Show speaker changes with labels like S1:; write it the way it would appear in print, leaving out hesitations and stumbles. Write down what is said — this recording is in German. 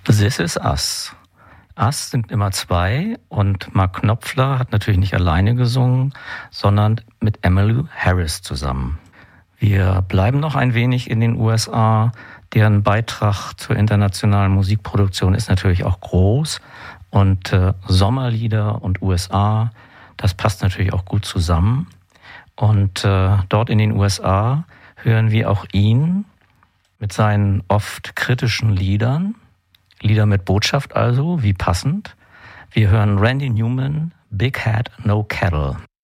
S1: This Is Us. Us sind immer zwei und Mark Knopfler hat natürlich nicht alleine gesungen, sondern mit Emmylou Harris zusammen. Wir bleiben noch ein wenig in den USA. Deren Beitrag zur internationalen Musikproduktion ist natürlich auch groß. Und Sommerlieder und USA, das passt natürlich auch gut zusammen. Und dort in den USA hören wir auch ihn mit seinen oft kritischen Liedern. Lieder mit Botschaft also, wie passend. Wir hören Randy Newman, Big Hat, No Cattle.